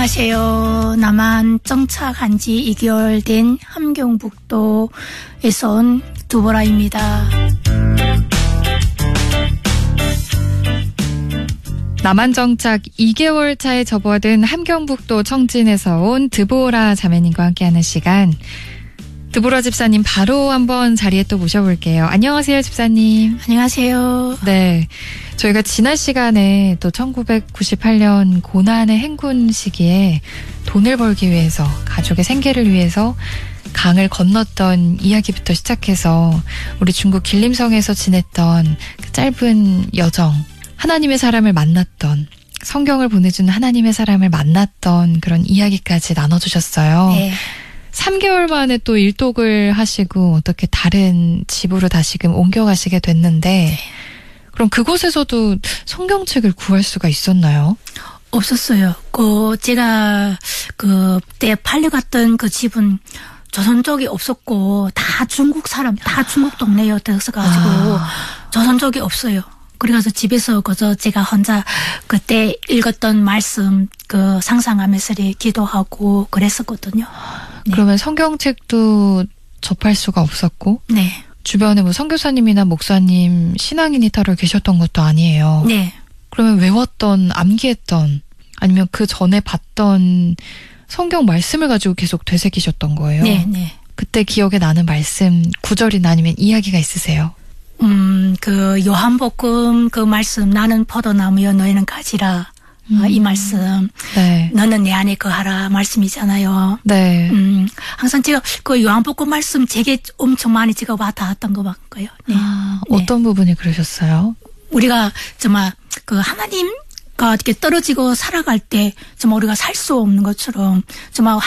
안녕하세요. 남한 정착한 지 2개월 된 함경북도에서 온 두보라입니다. 남한 정착 2개월 차에 접어든 함경북도 청진에서 온 드보라 자매님과 함께하는 시간. 드보라 집사님 바로 한번 자리에 또 모셔볼게요. 안녕하세요, 집사님. 안녕하세요. 네, 저희가 지난 시간에 또 1998년 고난의 행군 시기에 돈을 벌기 위해서, 가족의 생계를 위해서 강을 건넜던 이야기부터 시작해서 우리 중국 길림성에서 지냈던 그 짧은 여정, 하나님의 사람을 만났던, 성경을 보내준 하나님의 사람을 만났던 그런 이야기까지 나눠주셨어요. 네. 3개월 만에 또 일독을 하시고 어떻게 다른 집으로 다시금 옮겨가시게 됐는데, 네. 그럼 그곳에서도 성경책을 구할 수가 있었나요? 없었어요. 제가 그때 팔려갔던 그 집은 조선 쪽이 없었고 다 중국 사람, 다 중국 동네였어가지고 조선 쪽이 없어요. 그래서 집에서 그저 제가 혼자 그때 읽었던 말씀 상상하면서 기도하고 그랬었거든요. 네. 그러면 성경책도 접할 수가 없었고, 네. 주변에 뭐 선교사님이나 목사님, 신앙인이 따로 계셨던 것도 아니에요. 네. 그러면 외웠던, 암기했던, 아니면 그 전에 봤던 성경 말씀을 가지고 계속 되새기셨던 거예요. 네, 네. 그때 기억에 나는 말씀, 구절이나 아니면 이야기가 있으세요? 요한복음 그 말씀, 나는 포도나무여 너희는 가지라. 이 말씀. 네. 너는 내 안에 거하라 말씀이잖아요. 네. 항상 제가 그 요한복음 말씀 제게 엄청 많이 제가 와닿았던 것 같고요. 네. 어떤 부분이 그러셨어요? 우리가 정말 하나님과 이렇게 떨어지고 살아갈 때 정말 우리가 살 수 없는 것처럼 정말